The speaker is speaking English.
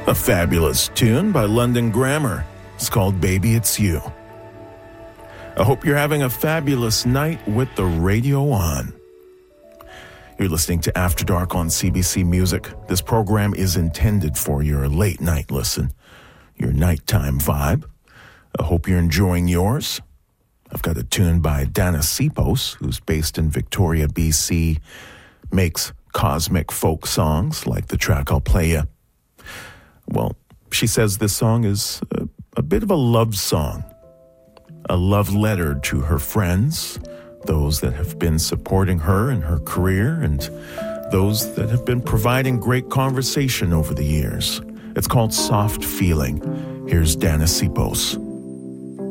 A fabulous tune by London Grammar. It's called Baby It's You. I hope you're having a fabulous night with the radio on. You're listening to After Dark on CBC Music. This program is intended for your late night listen, your nighttime vibe. I hope you're enjoying yours. I've got a tune by Dana Sipos, who's based in Victoria, BC, makes cosmic folk songs like the track I'll play you. Well, she says this song is a bit of a love song, a love letter to her friends, those that have been supporting her in her career, and those that have been providing great conversation over the years. It's called Soft Feeling. Here's Dana Sipos.